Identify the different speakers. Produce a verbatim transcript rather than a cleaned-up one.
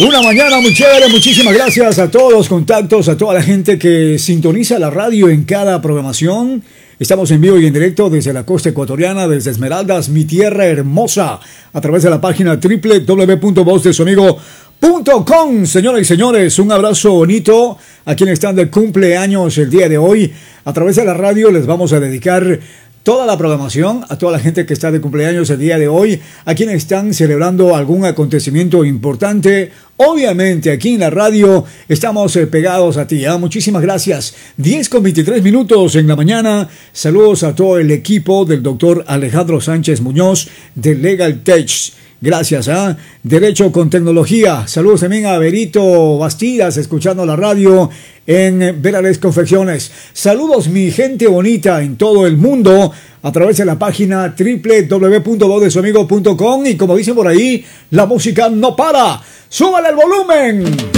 Speaker 1: Una mañana muy chévere, muchísimas gracias a todos los contactos, a toda la gente que sintoniza la radio en cada programación. Estamos en vivo y en directo desde la costa ecuatoriana, desde Esmeraldas, mi tierra hermosa, a través de la página doble u doble u doble u punto voz de su amigo punto com. Señoras y señores, un abrazo bonito a quienes están de cumpleaños el día de hoy. A través de la radio les vamos a dedicar toda la programación a toda la gente que está de cumpleaños el día de hoy, a quienes están celebrando algún acontecimiento importante. Obviamente aquí en la radio estamos eh, pegados a ti, ¿eh? Muchísimas gracias. diez con veintitrés minutos en la mañana. Saludos a todo el equipo del doctor Alejandro Sánchez Muñoz de Legal Tech. Gracias, ¿ah? ¿eh? Derecho con Tecnología. Saludos también a Berito Bastidas, escuchando la radio en Verales Confecciones. Saludos, mi gente bonita en todo el mundo, a través de la página doble u doble u doble u punto voz de su amigo punto com. Y como dicen por ahí, la música no para. ¡Súbale el volumen!